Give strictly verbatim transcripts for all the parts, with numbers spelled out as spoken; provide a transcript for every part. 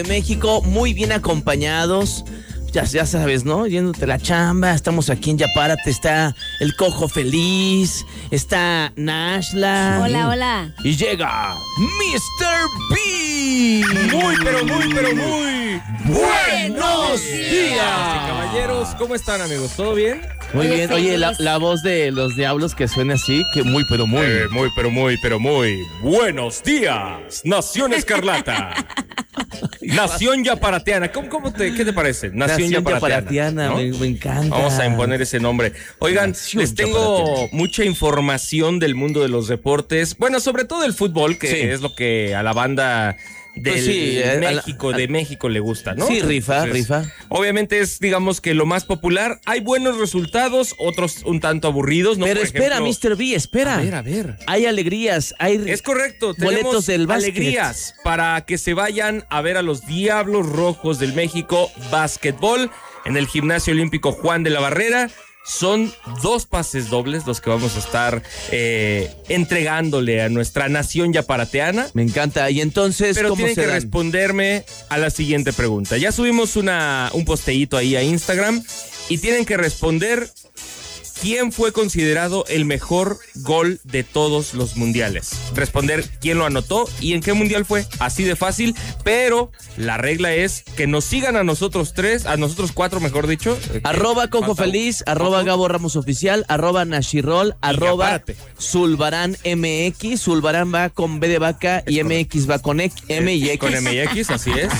de México, muy bien acompañados. Ya, ya sabes, ¿no? Yéndote la chamba, estamos aquí en Ya Párate, está el Cojo Feliz, está Nashla. Hola, hola. Y llega mister B. Muy, pero muy, pero muy buenos días. Caballeros, ¿cómo están, amigos? ¿Todo bien? Muy Oye, bien, oye, la, feliz. la voz de los diablos que suena así, que muy, pero muy. Eh, muy, pero muy, pero muy buenos días, Nación Escarlata. Nación Yaparateana. ¿Cómo, cómo te, ¿Qué te parece? Nación, Nación Yaparateana. Yaparateana, ¿no? me, me encanta. Vamos a imponer ese nombre. Oigan, Nación les tengo Yaparateana. mucha información del mundo de los deportes. Bueno, sobre todo el fútbol, que Sí. es lo que a la banda del Pues sí, eh, México, a la- de México le gusta, ¿no? Sí, rifa, rifa. Obviamente es, digamos, que lo más popular. Hay buenos resultados, otros un tanto aburridos, ¿no? Pero Por espera, ejemplo- mister B, espera. A ver, a ver. Hay alegrías, hay Es correcto, boletos tenemos del básquet. alegrías para que se vayan a ver a los Diablos Rojos del México básquetbol en el Gimnasio Olímpico Juan de la Barrera. Son dos pases dobles los que vamos a estar eh, entregándole a nuestra nación yaparateana. Me encanta. Y entonces, Pero ¿cómo tienen se que dan? responderme a la siguiente pregunta. Ya subimos una, un posteíto ahí a Instagram y tienen que responder quién fue considerado el mejor gol de todos los mundiales. Responder quién lo anotó y en qué mundial fue. Así de fácil, pero la regla es que nos sigan a nosotros tres, a nosotros cuatro, mejor dicho. Arroba Cojo Falta- Feliz, arroba Cojo. Gabo Ramos Oficial, arroba Nashirol, arroba párate. Zulbarán M X. Zulbarán va con B de vaca y M X va con X, M y X. Con M y X, así es.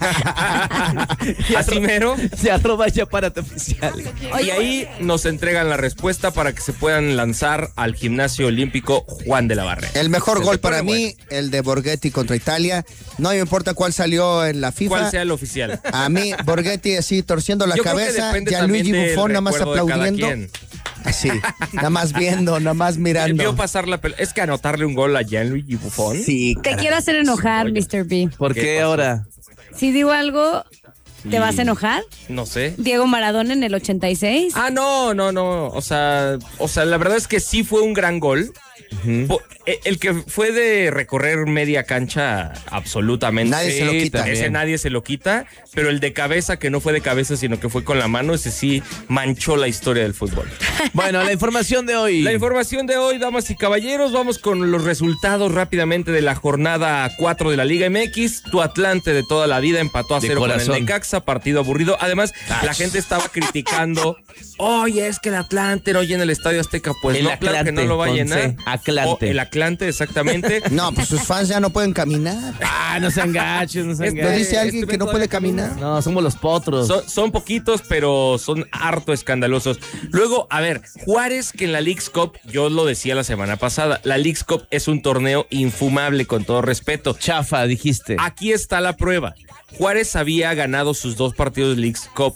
Así mero. Sí, arroba Ya Párate Oficial. Y ahí nos entregan la respuesta para que se puedan lanzar al Gimnasio Olímpico Juan de la Barrera. El mejor Se gol te pone para mí, bueno. el de Borghetti contra Italia. No me importa cuál salió en la FIFA. ¿Cuál sea el oficial? A mí, Borghetti así torciendo la Yo creo que cabeza, depende Gianluigi también del Buffon nada más recuerdo de cada aplaudiendo. quien. Así, nada más viendo, nada más Él mirando. vio pasar la pelota. Es que anotarle un gol a Gianluigi Buffon. Sí, Te caray. quiero hacer enojar, Oye. mister B. ¿Por ¿Qué qué, pasó? ahora? Si digo algo, ¿te vas a enojar? No sé. Diego Maradona en el ochenta y seis. Ah, no, no, no. O sea, o sea, la verdad es que sí fue un gran gol. Po- eh, El que fue de recorrer media cancha, absolutamente. Nadie se lo Sí, quita. también. Ese nadie se lo quita, pero el de cabeza, que no fue de cabeza, sino que fue con la mano, ese sí manchó la historia del fútbol. Bueno, la información de hoy. La información de hoy, damas y caballeros, vamos con los resultados rápidamente de la jornada cuatro de la Liga M X. Tu Atlante de toda la vida empató a De cero con corazón. el Necaxa, partido aburrido. Además, la gente estaba criticando, oye, es que el Atlante no llena el Estadio Azteca. Pues El no, claro que no lo va a Atlante, llenar. con C, Atlante. O el Atlante, exactamente. No, pues sus fans ya no pueden caminar. Ah, no sean gachos, no sean Este- Lo gachos. dice alguien este que no evento puede de- caminar. No, somos los potros. Son, son poquitos, pero son harto escandalosos. Luego, a ver, Juárez, que en la Leagues Cup, yo lo decía la semana pasada, la Leagues Cup es un torneo infumable, con todo respeto. Chafa, dijiste. Aquí está la prueba. Juárez había ganado sus dos partidos de Leagues Cup.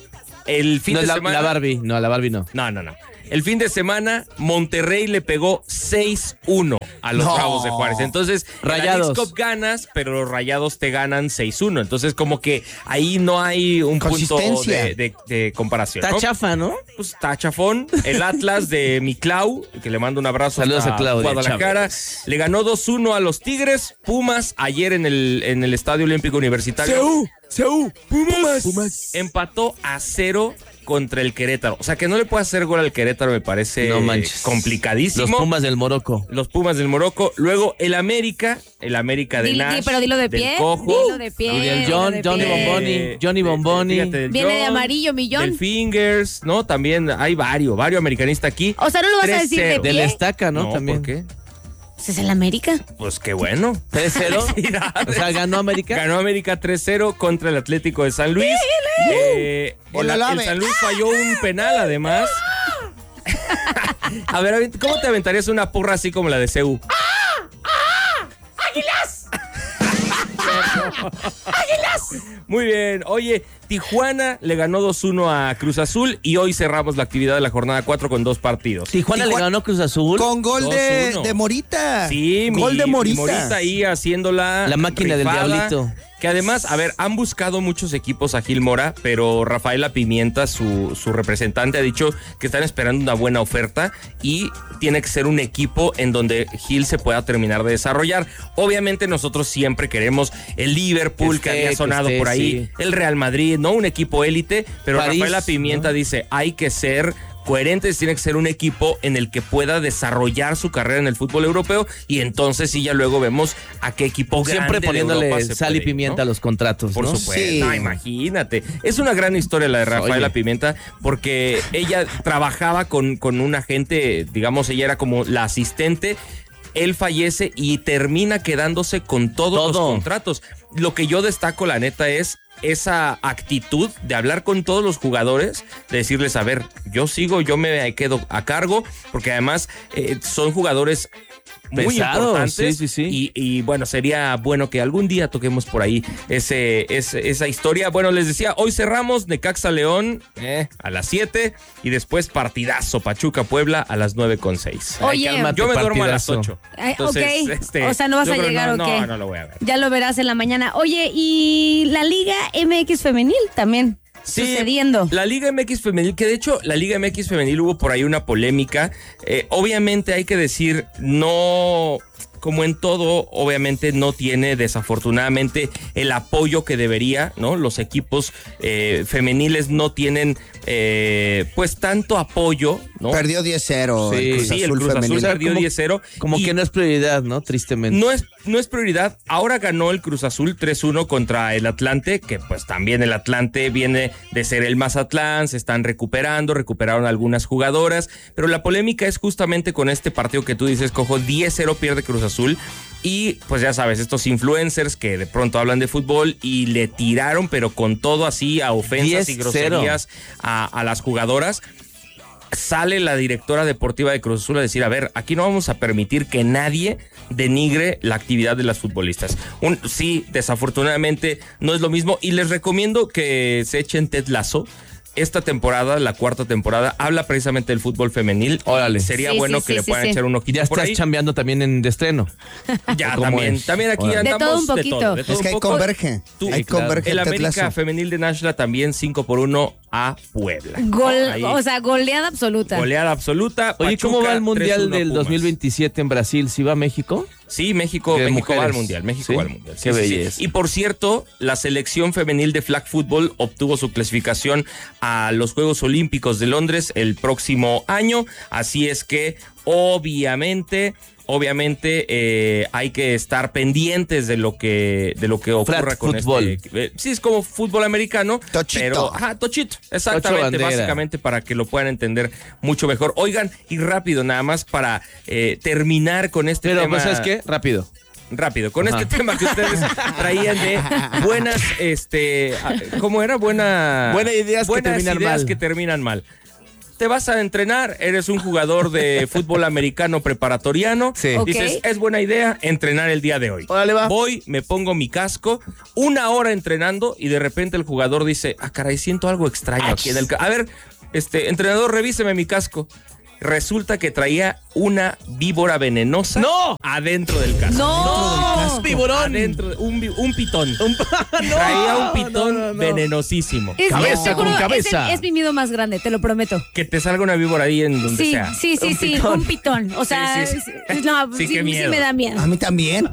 El fin no, de la, semana. la Barbie, no, la Barbie no. No, no, no. El fin de semana, Monterrey le pegó seis uno a los No. Bravos de Juárez. Entonces, en la Rayados. Leagues Cup ganas, pero los Rayados te ganan seis uno. Entonces, como que ahí no hay un punto Consistencia. de, de- de comparación. Está ¿no? chafa, ¿no? Pues está chafón. El Atlas de mi Clau, que le mando un abrazo Saludos hasta a Claudia Guadalajara, Chávez. le ganó dos uno a los Tigres. Pumas ayer en el, en el Estadio Olímpico Universitario ¡Seú! ¡Pumas! empató a cero contra el Querétaro. O sea, que no le puede hacer gol al Querétaro me parece No manches. complicadísimo. Los Pumas del Morocco. Los Pumas del Morocco. Luego el América, el América de Dile- Nash, di- pero dilo de del pie. Cojo. Dilo de pie. Y el dilo John, de Johnny pie. Bomboni. Eh, Johnny de- Bomboni. fíjate, del Viene de John, amarillo, millón. Del Fingers, ¿no? También hay varios, varios americanistas aquí. O sea, ¿no lo vas a decir de tres cero. pie? Del Estaca, ¿no? No, También. ¿por qué? Pues es el América. Pues qué bueno. ¿tres cero? Felicidades. O sea, ganó América. Ganó América tres cero contra el Atlético de San Luis. Eh, el, Hola, el Lame. San Luis falló un penal, además. A ver, avent- ¿cómo te aventarías una porra así como la de C U? ¡Águilas! ¡Águilas! Muy bien. Oye, Tijuana le ganó dos uno a Cruz Azul y hoy cerramos la actividad de la jornada cuatro con dos partidos. Tijuana le Tijuana- ganó Cruz Azul. Con gol de, dos uno. de Morita. Sí, gol mi, de mi Morita. Morita ahí haciéndola. La máquina del rifada. diablito. Que además, a ver, han buscado muchos equipos a Gil Mora, pero Rafaela Pimienta, su, su representante, ha dicho que están esperando una buena oferta y tiene que ser un equipo en donde Gil se pueda terminar de desarrollar. Obviamente nosotros siempre queremos el Liverpool, que, que había esté, sonado que esté, por ahí, sí. el Real Madrid, ¿no? Un equipo élite, pero París, Rafaela Pimienta, ¿no?, dice, hay que ser coherentes, tiene que ser un equipo en el que pueda desarrollar su carrera en el fútbol europeo y entonces sí ya luego vemos a qué equipo Siempre grande poniéndole de Europa se sal y puede ir, pimienta ¿no? a los contratos, Por ¿no? supuesto, Sí. no, imagínate. Es una gran historia la de Rafaela Oye. Pimienta porque ella trabajaba con, con un agente, digamos, ella era como la asistente. Él fallece y termina quedándose con todos Todo. los contratos. Lo que yo destaco, la neta, es esa actitud de hablar con todos los jugadores, de decirles, a ver, yo sigo, yo me quedo a cargo, porque además eh, son jugadores muy Pesados, importantes. sí, sí, sí. Y, y bueno, sería bueno que algún día toquemos por ahí ese, ese, esa historia. Bueno, les decía, hoy cerramos Necaxa León eh, a las siete y después partidazo Pachuca Puebla a las nueve con seis. Oye, cálmate, Yo me duermo a las partidazo. ocho. Ay, Entonces, ok. este, O sea, ¿no vas yo a creo llegar no, o qué? No, no lo voy a ver. Ya lo verás en la mañana. Oye, y la Liga M X Femenil también Sí, sucediendo. La Liga M X Femenil, que de hecho la Liga M X Femenil hubo por ahí una polémica. Eh, obviamente hay que decir, no, como en todo, obviamente no tiene desafortunadamente el apoyo que debería, ¿no? Los equipos eh, femeniles no tienen eh, pues tanto apoyo, ¿no? Perdió diez cero Sí, el Cruz sí, el Azul Cruz Azul femenil. perdió Como- diez cero. Como y que no es prioridad, ¿no? Tristemente. No es, no es prioridad. Ahora ganó el Cruz Azul tres uno contra el Atlante, que pues también el Atlante viene de ser el Mazatlán, se están recuperando, recuperaron algunas jugadoras, pero la polémica es justamente con este partido que tú dices, Cojo, diez cero pierde Cruz Azul. Y pues ya sabes, estos influencers que de pronto hablan de fútbol y le tiraron, pero con todo así, a ofensas y diez cero. groserías a, a las jugadoras. Sale la directora deportiva de Cruz Azul a decir, a ver, aquí no vamos a permitir que nadie denigre la actividad de las futbolistas. Un, sí, desafortunadamente no es lo mismo y les recomiendo que se echen Ted Lasso. Esta temporada, la cuarta temporada, habla precisamente del fútbol femenil. Órale. Sería Sí, bueno sí, que sí, le sí, puedan sí. echar un ojito Ya por estás ahí. chambeando también en de estreno. Ya, ¿Cómo también. es? También aquí Órale. andamos De todo un poquito. de todo Es que un ahí poco. converge. Tú, Ahí converge el el Ted América Lasso. Femenil de Nashla también cinco por uno a Puebla. Gol, Ahí, o sea, goleada absoluta. goleada absoluta. Oye, ¿cómo Pachuca, va el Mundial tres uno del Pumas. dos mil veintisiete en Brasil? ¿Sí va a México? Sí, México, De México va al mujeres. Mundial. México ¿Sí? va al Mundial. Qué Sí, sí, sí. belleza. Y por cierto, la selección femenil de flag football obtuvo su clasificación a los Juegos Olímpicos de Londres el próximo año. Así es que, obviamente... Obviamente eh, hay que estar pendientes de lo que de lo que ocurra Flag con football. este. Eh, sí, es como fútbol americano. Tochito. Pero, ajá, tochito. Exactamente, Tocho bandera. básicamente para que lo puedan entender mucho mejor. Oigan, y rápido, nada más para eh, terminar con este Pero, tema. pues, ¿sabes qué? Rápido. Rápido, con Ajá. este tema que ustedes traían de buenas, este, ¿cómo era? Buena, Buenas ideas que buenas terminan ideas mal. que terminan mal. Te vas a entrenar, eres un jugador de fútbol americano preparatoriano. Sí. Ok. Dices, es buena idea entrenar el día de hoy. Órale, va. Voy, me pongo mi casco, una hora entrenando y de repente el jugador dice, ah, caray, siento algo extraño aquí en el casco. A ver, este, entrenador, revíseme mi casco. Resulta que traía una víbora venenosa ¡No! adentro del casco. ¡No! ¡Un viborón! Adentro, de- un, vi- un pitón. Un- Traía un pitón no, no, no. venenosísimo. Es, Cabeza es seguro, con cabeza. Es, el- es mi miedo más grande, te lo prometo. Que te salga una víbora ahí en donde Sí, sea. sí, sí, Un sí, pitón. un pitón. O sea, Sí, sí, sí. no, Sí, sí, qué sí miedo. me da miedo. A mí también.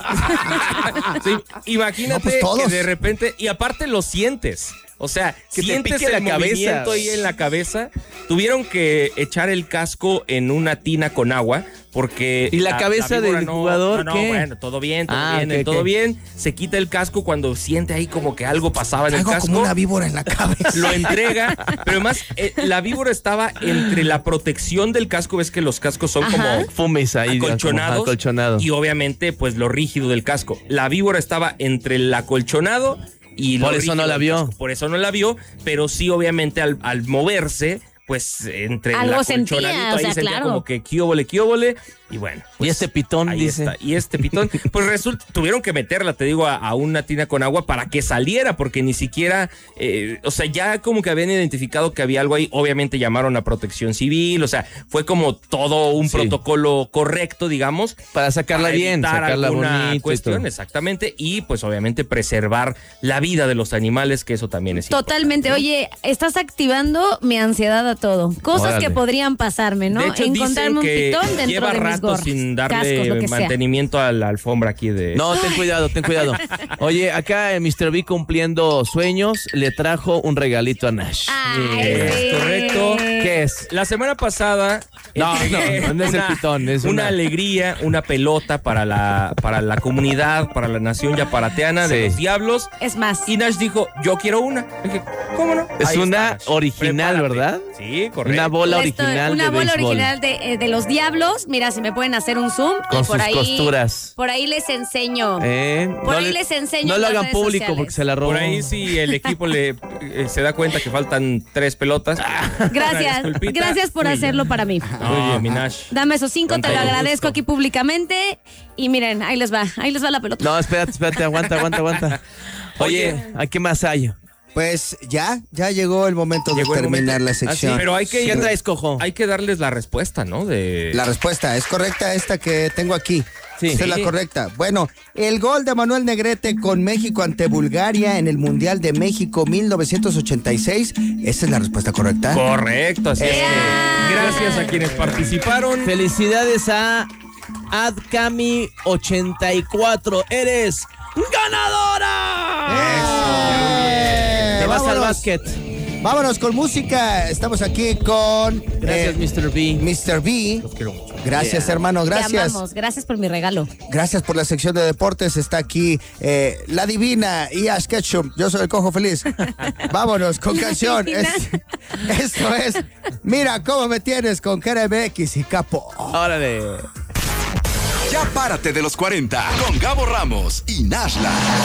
Sí, imagínate No, pues todos. que de repente, y aparte lo sientes. O sea, Que te sientes pique el la cabeza. movimiento ahí en la cabeza. Tuvieron que echar el casco en una tina con agua porque... ¿Y la cabeza víbora del jugador No, no, qué? bueno, todo bien, todo Ah, bien, ok, todo ok. bien. Se quita el casco cuando siente ahí como que algo pasaba en el Algo casco. como una víbora en la cabeza. Lo entrega, pero además eh, la víbora estaba entre la protección del casco. Ves que los cascos son Ajá. como Fumes ahí. acolchonados, como acolchonado. y obviamente pues lo rígido del casco. La víbora estaba entre el acolchonado y lo Por eso rígido no la del vio. casco. Por eso no la vio, pero sí obviamente al, al moverse, pues entre el Algo acolchonadito sentía, o ahí sea, sentía claro. como que quióbole, quióbole. Y bueno. y este pitón, Ahí dice. está. Y este pitón, pues resulta, tuvieron que meterla, te digo, a, a una tina con agua para que saliera, porque ni siquiera, eh, o sea, ya como que habían identificado que había algo ahí, obviamente llamaron a Protección Civil, o sea, fue como todo un Sí. protocolo correcto, digamos. Para sacarla para bien, evitar sacarla alguna bonito y cuestión, todo. exactamente, y pues obviamente preservar la vida de los animales, que eso también es Totalmente. Oye, estás activando mi ansiedad a todo. Cosas Órale. que podrían pasarme, ¿no? De hecho, Encontrarme un dicen que pitón dentro lleva de mis rato gorros, sin darle cascos, lo que sea. mantenimiento a la alfombra aquí de... No, ten cuidado, ten cuidado. Oye, acá el mister B cumpliendo sueños le trajo un regalito a Nash. Ay, Es sí. correcto. ¿Qué es? La semana pasada No, entregué no, no es el una, pitón, es una una- alegría, una pelota para la, para la comunidad, para la nación yaparateana de Sí. los Diablos. Es más, Y Nash dijo, yo quiero una. Dije, ¿cómo no? Es Ahí una está, Nash. original, Prepárate. ¿verdad? Sí, correcto. Una bola le estoy- original una de bola béisbol. original de, eh, de los Diablos. Mira, si me pueden hacer un zoom. Con y por sus ahí, costuras. Por ahí les enseño. ¿Eh? Por No ahí le- les enseño No en lo las hagan redes público sociales. porque se la robó. Por ahí si el equipo le eh, se da cuenta que faltan tres pelotas. Una Gracias, disculpita. gracias por Muy hacerlo bien. para mí. No, mi Nash. Dame esos cinco, Con te lo todo agradezco gusto. aquí públicamente. Y miren, ahí les va, ahí les va la pelota. No, espérate, espérate, aguanta, aguanta, aguanta. Oye, Oye. ¿a qué más hay? Pues ya, ya llegó el momento Llegó de el terminar momento. la Ah, sí, sección. pero hay que ¿Qué ir- traes, cojo? Hay que darles la respuesta, ¿no? De La respuesta es correcta, esta que tengo aquí. Sí. Esta es la Sí. correcta. Bueno, el gol de Manuel Negrete con México ante Bulgaria en el Mundial de México mil novecientos ochenta y seis. Esa es la respuesta correcta. Correcto, así es ¡Ea! que gracias a quienes participaron. Felicidades a Adcami ochenta y cuatro. Eres ganadora. ¡Eh! Te vas al Vámonos. básquet. Vámonos con música. Estamos aquí con Gracias, eh, mister B. mister B. Los quiero mucho. Gracias, Yeah. hermano. Te Gracias. amamos, gracias por mi regalo. Gracias por la sección de deportes. Está aquí eh, la divina Iash Ketchum. Yo soy el Cojo Feliz. Vámonos con canción. Divina. Es- esto es Mira cómo me tienes con K M X y Capo. Órale. Ya párate de los cuarenta con Gabo Ramos y Nashla.